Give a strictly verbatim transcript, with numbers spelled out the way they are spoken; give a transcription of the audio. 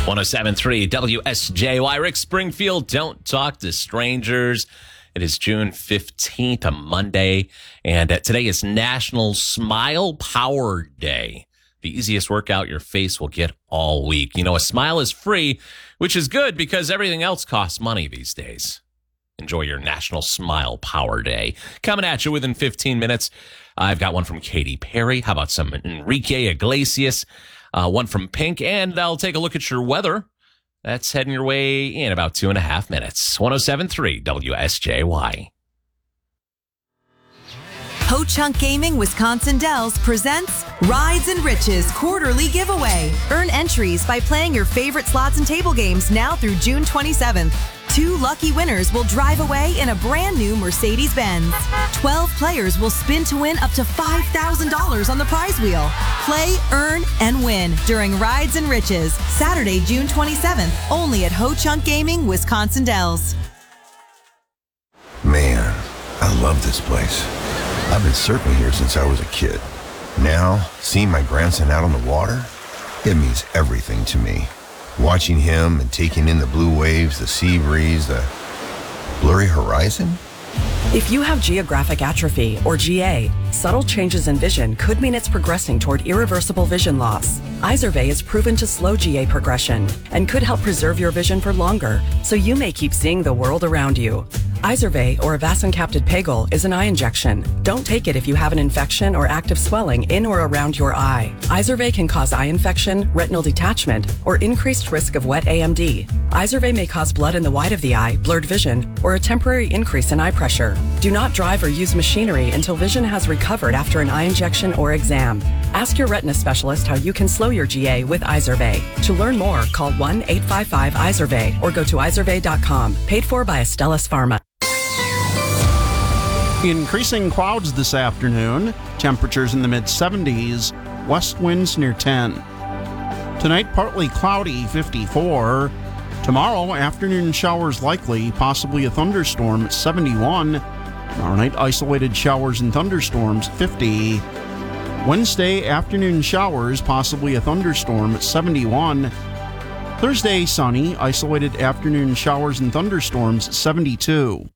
one oh seven point three W S J Y. Rick Springfield, don't talk to strangers. It is June fifteenth, a Monday, and uh, today is National Smile Power Day. The easiest workout your face will get all week. You know, a smile is free, which is good because everything else costs money these days. Enjoy your National Smile Power Day. Coming at you within fifteen minutes. I've got one from Katy Perry. How about some Enrique Iglesias? Uh, one from Pink. And I'll take a look at your weather. That's heading your way in about two and a half minutes. one oh seven point three W S J Y. Ho Chunk Gaming Wisconsin Dells presents Rides and Riches Quarterly Giveaway. Earn entries by playing your favorite slots and table games now through June twenty-seventh. Two lucky winners will drive away in a brand new Mercedes-Benz. twelve players will spin to win up to five thousand dollars on the prize wheel. Play, earn, and win during Rides and Riches, Saturday, June twenty-seventh, only at Ho Chunk Gaming Wisconsin Dells. Man, I love this place. I've been surfing here since I was a kid. Now, seeing my grandson out on the water, it means everything to me. Watching him and taking in the blue waves, the sea breeze, the blurry horizon. If you have geographic atrophy, or G A, subtle changes in vision could mean it's progressing toward irreversible vision loss. Izervay is proven to slow G A progression and could help preserve your vision for longer, so you may keep seeing the world around you. Izervay, or avacincaptad pegol, is an eye injection. Don't take it if you have an infection or active swelling in or around your eye. Izervay can cause eye infection, retinal detachment, or increased risk of wet A M D. Izervay may cause blood in the white of the eye, blurred vision, or a temporary increase in eye pressure. Do not drive or use machinery until vision has recovered after an eye injection or exam. Ask your retina specialist how you can slow your G A with Izervay. To learn more, call one eight five five Izervay or go to izervay dot com. Paid for by Astellas Pharma. Increasing clouds this afternoon, temperatures in the mid seventies, west winds near ten. Tonight, partly cloudy, fifty-four. Tomorrow, afternoon showers likely, possibly a thunderstorm, seventy-one. Tomorrow night, isolated showers and thunderstorms, fifty. Wednesday, afternoon showers, possibly a thunderstorm, seventy-one. Thursday, sunny, isolated afternoon showers and thunderstorms, seventy-two.